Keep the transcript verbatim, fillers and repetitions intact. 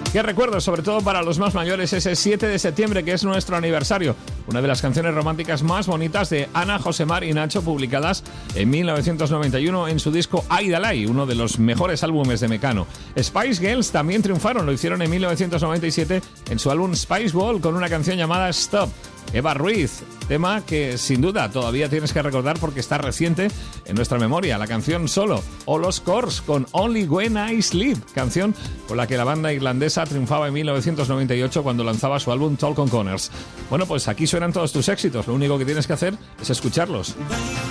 Qué recuerdo, sobre todo para los más mayores, ese siete de septiembre, que es nuestro aniversario. Una de las canciones románticas más bonitas de Ana, Josemar y Nacho, publicadas en mil novecientos noventa y uno en su disco Aidalai, uno de los mejores álbumes de Mecano. Spice Girls también triunfaron, lo hicieron en mil novecientos noventa y siete en su álbum Spice World con una canción llamada Stop. Eva Ruiz, tema que sin duda todavía tienes que recordar porque está reciente en nuestra memoria, la canción Solo, o los Corrs con Only When I Sleep, canción con la que la banda irlandesa triunfaba en mil novecientos noventa y ocho cuando lanzaba su álbum Talk on Connors. Bueno, pues aquí suenan todos tus éxitos, lo único que tienes que hacer es escucharlos.